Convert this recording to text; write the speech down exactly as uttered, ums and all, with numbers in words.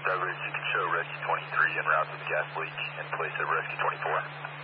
Discovery, you can show Rescue twenty-three en route to the gas leak in place of Rescue twenty-four.